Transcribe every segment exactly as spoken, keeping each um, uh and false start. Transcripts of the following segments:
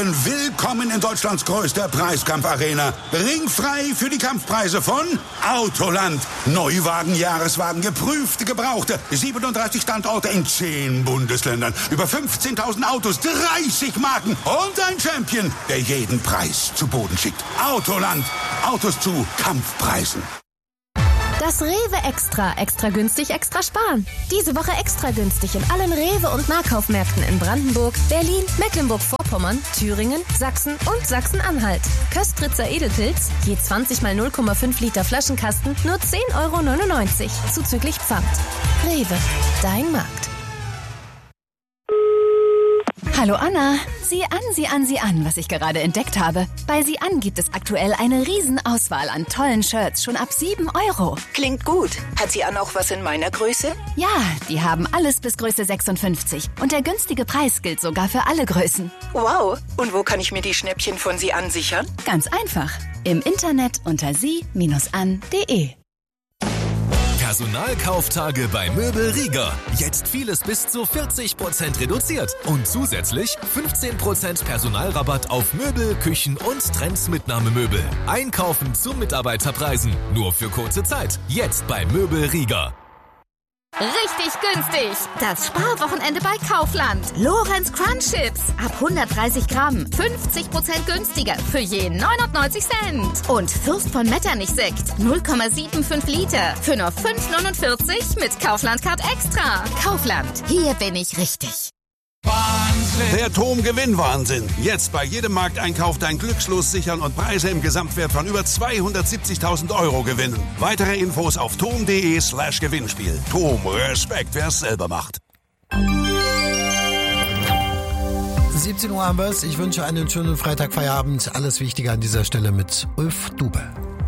Willkommen in Deutschlands größter Preiskampfarena. Ringfrei für die Kampfpreise von Autoland. Neuwagen, Jahreswagen, geprüfte, gebrauchte. siebenunddreißig Standorte in zehn Bundesländern. Über fünfzehntausend Autos, dreißig Marken und ein Champion, der jeden Preis zu Boden schickt. Autoland. Autos zu Kampfpreisen. Das Rewe Extra. Extra günstig, extra sparen. Diese Woche extra günstig in allen Rewe- und Nahkaufmärkten in Brandenburg, Berlin, Mecklenburg-Vorpommern, Thüringen, Sachsen und Sachsen-Anhalt. Köstritzer Edelpilz, je zwanzig mal null Komma fünf Liter Flaschenkasten, nur zehn Euro neunundneunzig, zuzüglich Pfand. Rewe, dein Markt. Hallo Anna, sieh an, sieh an, sieh an, was ich gerade entdeckt habe. Bei Sieh an gibt es aktuell eine Riesenauswahl an tollen Shirts, schon ab sieben Euro. Klingt gut. Hat Sieh an auch was in meiner Größe? Ja, die haben alles bis Größe sechsundfünfzig. Und der günstige Preis gilt sogar für alle Größen. Wow, und wo kann ich mir die Schnäppchen von Sieh an sichern? Ganz einfach, im Internet unter sie an punkt de. Personalkauftage bei Möbel Rieger. Jetzt vieles bis zu vierzig Prozent reduziert. Und zusätzlich fünfzehn Prozent Personalrabatt auf Möbel, Küchen und Trendsmitnahmemöbel. Einkaufen zu Mitarbeiterpreisen. Nur für kurze Zeit. Jetzt bei Möbel Rieger. Richtig günstig. Das Sparwochenende bei Kaufland. Lorenz Crunch Chips. Ab hundertdreißig Gramm. fünfzig Prozent günstiger. Für je neunundneunzig Cent. Und Fürst von Metternich Sekt. null Komma fünfundsiebzig Liter. Für nur fünf neunundvierzig mit Kaufland Card Extra. Kaufland. Hier bin ich richtig. Wahnsinn. Der Tom Gewinnwahnsinn. Jetzt bei jedem Markteinkauf dein Glückslos sichern und Preise im Gesamtwert von über zweihundertsiebzigtausend Euro gewinnen. Weitere Infos auf tom punkt de slash Gewinnspiel. Tom, Respekt, wer es selber macht. siebzehn Uhr haben wir es. Ich wünsche einen schönen Freitagfeierabend. Alles Wichtige an dieser Stelle mit Ulf Dube.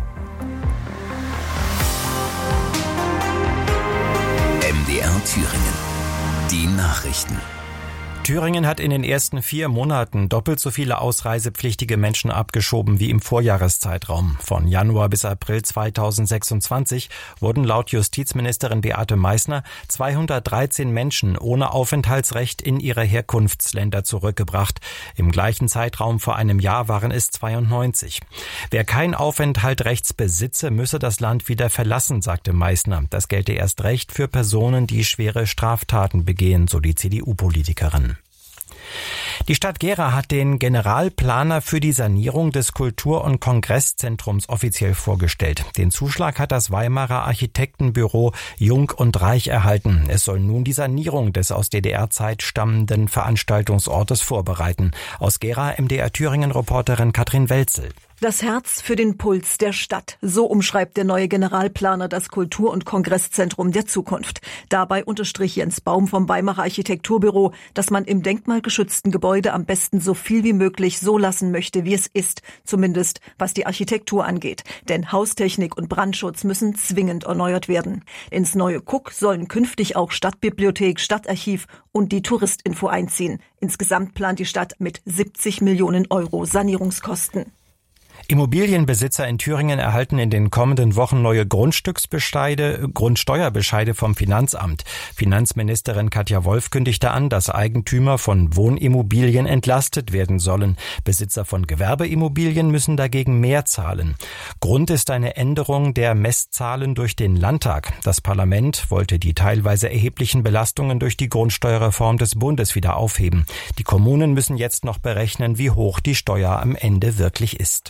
M D R Thüringen. Die Nachrichten. Thüringen hat in den ersten vier Monaten doppelt so viele ausreisepflichtige Menschen abgeschoben wie im Vorjahreszeitraum. Von Januar bis April zweitausendsechsundzwanzig wurden laut Justizministerin Beate Meißner zweihundertdreizehn Menschen ohne Aufenthaltsrecht in ihre Herkunftsländer zurückgebracht. Im gleichen Zeitraum vor einem Jahr waren es zweiundneunzig. Wer kein Aufenthaltsrecht besitze, müsse das Land wieder verlassen, sagte Meißner. Das gelte erst recht für Personen, die schwere Straftaten begehen, so die C D U-Politikerin. Die Stadt Gera hat den Generalplaner für die Sanierung des Kultur- und Kongresszentrums offiziell vorgestellt. Den Zuschlag hat das Weimarer Architektenbüro Jung und Reich erhalten. Es soll nun die Sanierung des aus D D R-Zeit stammenden Veranstaltungsortes vorbereiten. Aus Gera M D R Thüringen-Reporterin Katrin Welzel. Das Herz für den Puls der Stadt. So umschreibt der neue Generalplaner das Kultur- und Kongresszentrum der Zukunft. Dabei unterstrich Jens Baum vom Weimarer Architekturbüro, dass man im denkmalgeschützten Gebäude am besten so viel wie möglich so lassen möchte, wie es ist. Zumindest was die Architektur angeht. Denn Haustechnik und Brandschutz müssen zwingend erneuert werden. Ins neue Kuck sollen künftig auch Stadtbibliothek, Stadtarchiv und die Touristinfo einziehen. Insgesamt plant die Stadt mit siebzig Millionen Euro Sanierungskosten. Immobilienbesitzer in Thüringen erhalten in den kommenden Wochen neue Grundstücksbescheide, Grundsteuerbescheide vom Finanzamt. Finanzministerin Katja Wolf kündigte an, dass Eigentümer von Wohnimmobilien entlastet werden sollen. Besitzer von Gewerbeimmobilien müssen dagegen mehr zahlen. Grund ist eine Änderung der Messzahlen durch den Landtag. Das Parlament wollte die teilweise erheblichen Belastungen durch die Grundsteuerreform des Bundes wieder aufheben. Die Kommunen müssen jetzt noch berechnen, wie hoch die Steuer am Ende wirklich ist.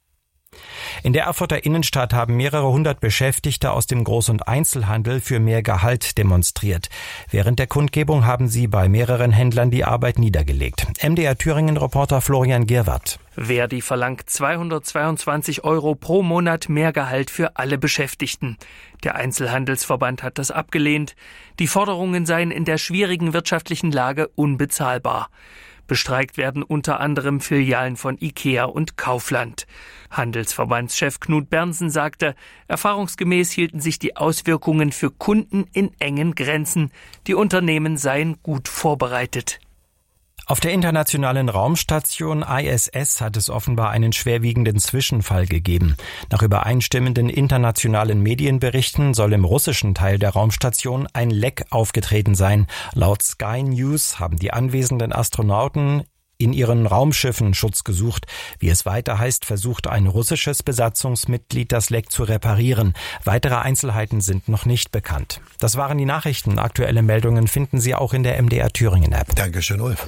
In der Erfurter Innenstadt haben mehrere hundert Beschäftigte aus dem Groß- und Einzelhandel für mehr Gehalt demonstriert. Während der Kundgebung haben sie bei mehreren Händlern die Arbeit niedergelegt. M D R Thüringen-Reporter Florian Gerwart. Verdi verlangt zweihundertzweiundzwanzig Euro pro Monat mehr Gehalt für alle Beschäftigten. Der Einzelhandelsverband hat das abgelehnt. Die Forderungen seien in der schwierigen wirtschaftlichen Lage unbezahlbar. Bestreikt werden unter anderem Filialen von IKEA und Kaufland. Handelsverbandschef Knut Bernsen sagte, erfahrungsgemäß hielten sich die Auswirkungen für Kunden in engen Grenzen. Die Unternehmen seien gut vorbereitet. Auf der internationalen Raumstation I S S hat es offenbar einen schwerwiegenden Zwischenfall gegeben. Nach übereinstimmenden internationalen Medienberichten soll im russischen Teil der Raumstation ein Leck aufgetreten sein. Laut Sky News haben die anwesenden Astronauten in ihren Raumschiffen Schutz gesucht. Wie es weiter heißt, versucht ein russisches Besatzungsmitglied, das Leck zu reparieren. Weitere Einzelheiten sind noch nicht bekannt. Das waren die Nachrichten. Aktuelle Meldungen finden Sie auch in der M D R Thüringen App. Dankeschön, Ulf.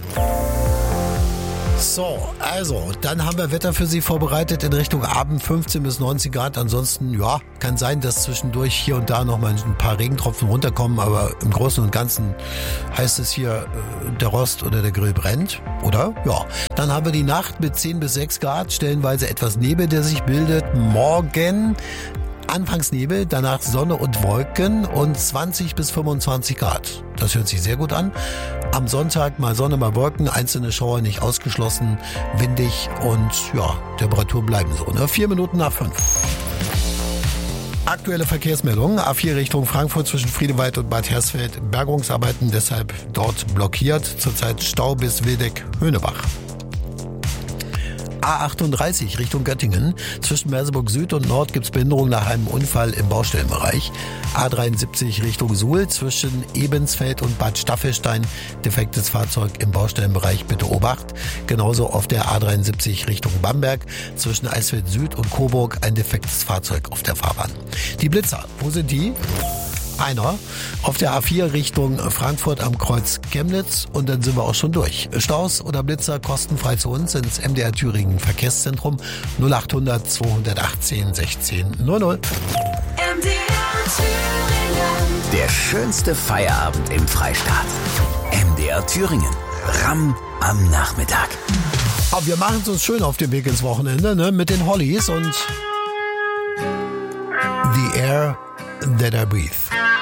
So, also, dann haben wir Wetter für Sie vorbereitet in Richtung Abend, fünfzehn bis neunzehn Grad. Ansonsten, ja, kann sein, dass zwischendurch hier und da noch mal ein paar Regentropfen runterkommen, aber im Großen und Ganzen heißt es hier, der Rost oder der Grill brennt, oder? Ja. Dann haben wir die Nacht mit zehn bis sechs Grad, stellenweise etwas Nebel, der sich bildet. Morgen anfangs Nebel, danach Sonne und Wolken und zwanzig bis fünfundzwanzig Grad. Das hört sich sehr gut an. Am Sonntag mal Sonne, mal Wolken, einzelne Schauer nicht ausgeschlossen, windig und ja, Temperaturen bleiben so. Ne? Vier Minuten nach fünf. Aktuelle Verkehrsmeldungen. A vier Richtung Frankfurt zwischen Friedewald und Bad Hersfeld. Bergungsarbeiten deshalb dort blockiert. Zurzeit Stau bis Wildeck-Höhnebach. A achtunddreißig Richtung Göttingen. Zwischen Merseburg Süd und Nord gibt's Behinderung nach einem Unfall im Baustellenbereich. A dreiundsiebzig Richtung Suhl zwischen Ebensfeld und Bad Staffelstein. Defektes Fahrzeug im Baustellenbereich, bitte Obacht. Genauso auf der A dreiundsiebzig Richtung Bamberg. Zwischen Eisfeld Süd und Coburg ein defektes Fahrzeug auf der Fahrbahn. Die Blitzer, wo sind die? Einer auf der A vier Richtung Frankfurt am Kreuz Chemnitz und dann sind wir auch schon durch. Staus oder Blitzer kostenfrei zu uns ins M D R Thüringen Verkehrszentrum null achthundert zweihundertachtzehn sechzehn null null. M D R Thüringen. Der schönste Feierabend im Freistaat. M D R Thüringen. Ramm am Nachmittag. Aber wir machen es uns schön auf dem Weg ins Wochenende, ne? Mit den Hollies und The Air That I Breathe.